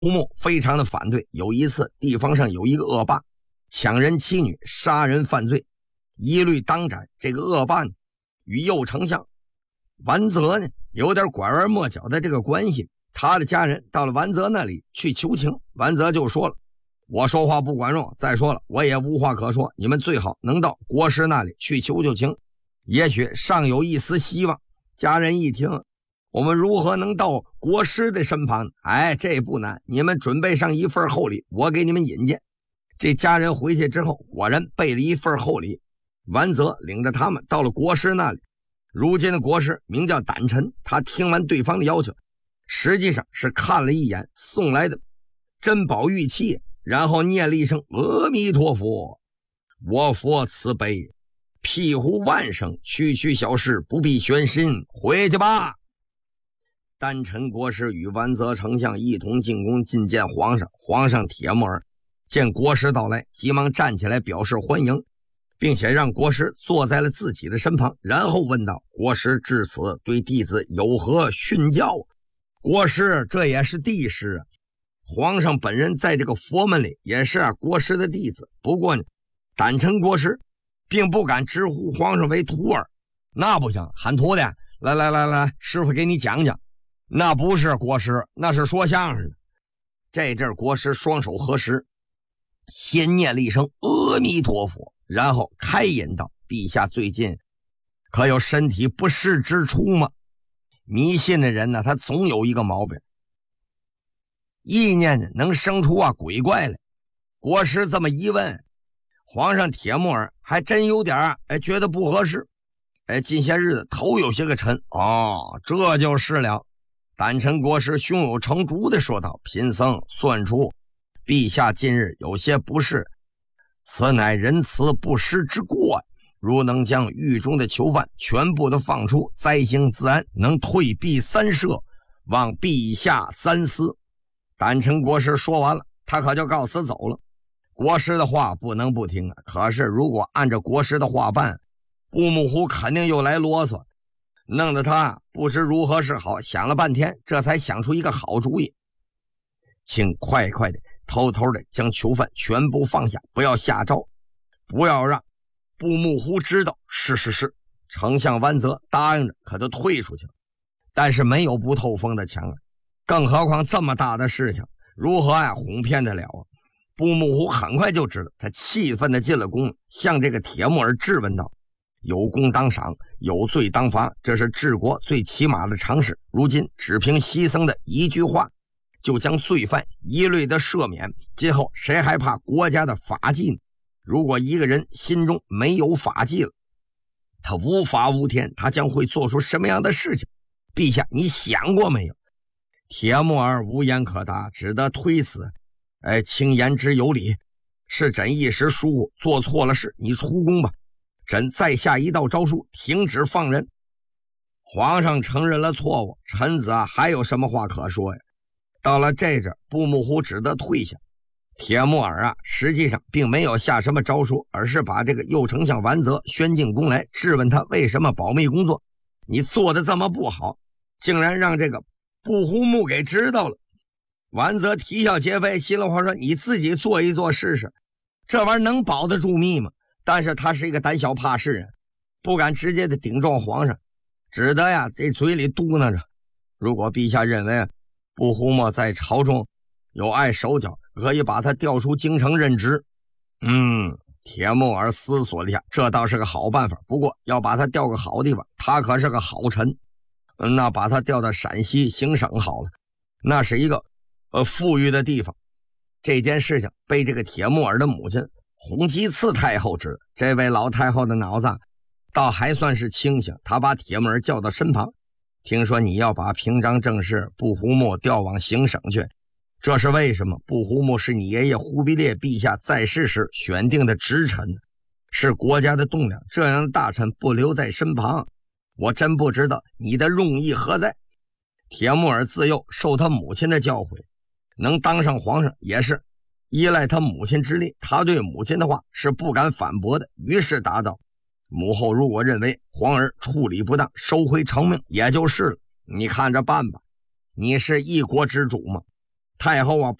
胡木非常的反对。有一次地方上有一个恶霸抢人妻女，杀人犯罪，一律当斩。这个恶霸呢与右丞相完泽呢有点拐弯抹角的这个关系。他的家人到了完泽那里去求情，完泽就说了，我说话不管用，再说了我也无话可说，你们最好能到国师那里去求求情，也许尚有一丝希望。家人一听，我们如何能到国师的身旁？哎，这不难，你们准备上一份厚礼，我给你们引荐。这家人回去之后，果然备了一份厚礼。完泽领着他们到了国师那里。如今的国师名叫胆臣，他听完对方的要求，实际上是看了一眼送来的珍宝玉器，然后念了一声阿弥陀佛，我佛慈悲，庇护万生，区区小事不必悬心，回去吧。丹臣国师与完泽丞相一同进宫觐见皇上。皇上铁木儿见国师到来，急忙站起来表示欢迎，并且让国师坐在了自己的身旁，然后问道，国师至此对弟子有何训教？国师这也是帝师啊，皇上本人在这个佛门里也是国师的弟子，不过呢，胆臣国师并不敢直呼皇上为徒儿。那不行，喊徒弟，来，师傅给你讲讲。那不是国师，那是说相声的。这阵国师双手合十，先念了一声阿弥陀佛，然后开言道，陛下最近可有身体不适之处吗？迷信的人呢，他总有一个毛病，意念呢能生出鬼怪来。国师这么一问，皇上铁木儿还真有点觉得不合适。近些日子头有些个沉。这就是了。胆臣国师胸有成竹地说道，贫僧算出陛下近日有些不适，此乃仁慈不施之过，如能将狱中的囚犯全部的放出，灾星自安，能退避三舍，望陛下三思。胆臣国师说完了，他可就告辞走了。国师的话不能不听啊，可是如果按照国师的话办，布木虎肯定又来啰嗦，弄得他不知如何是好，想了半天，这才想出一个好主意。请快的偷偷的将囚犯全部放下，不要下诏，不要让布木虎知道。是。丞相完泽答应着，可就退出去了。但是没有不透风的墙啊，更何况这么大的事情，如何哄骗得了啊？布木虎很快就知道，他气愤的进了宫，向这个铁木儿质问道，有功当赏，有罪当罚，这是治国最起码的常识。如今只凭西僧的一句话，就将罪犯一律的赦免，今后谁还怕国家的法纪呢？如果一个人心中没有法纪了，他无法无天，他将会做出什么样的事情？陛下，你想过没有？铁木儿无言可答，只得推辞。卿言之有理，是朕一时疏忽，做错了事，你出宫吧。朕再下一道诏书，停止放人。皇上承认了错误，臣子还有什么话可说呀？到了这阵，布木虎只得退下。铁木儿实际上并没有下什么诏书，而是把这个右丞相完泽宣进宫来，质问他为什么保密工作你做的这么不好，竟然让这个布胡木给知道了。完泽啼笑皆非，心里话说，你自己做一做试试，这玩意儿能保得住密吗？但是他是一个胆小怕事人，不敢直接的顶撞皇上，只得这嘴里嘟囔着，如果陛下认为布胡木在朝中有碍手脚，可以把他调出京城任职。铁木儿思索了一下，这倒是个好办法，不过要把他调个好地方，他可是个好臣。那把他调到陕西行省好了，那是一个富裕的地方。这件事情被这个铁木儿的母亲洪吉次太后知道，这位老太后的脑子倒还算是清醒，她把铁木儿叫到身旁，听说你要把平章政事布胡木调往行省去，这是为什么？布胡木是你爷爷忽必烈陛下在世时选定的直臣，是国家的栋梁，这样的大臣不留在身旁，我真不知道你的用意何在。铁木儿自幼受他母亲的教诲，能当上皇上也是依赖他母亲之力，他对母亲的话是不敢反驳的，于是答道，母后如果认为皇儿处理不当，收回成命也就是了，你看着办吧。你是一国之主吗？ 太后啊